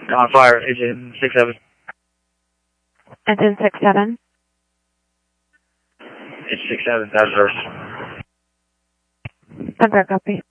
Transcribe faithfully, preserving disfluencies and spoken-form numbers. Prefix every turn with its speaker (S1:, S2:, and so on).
S1: On fire, engine six seven.
S2: Engine six seven.
S1: Engine six seven, that's reverse.
S2: Thunder, copy.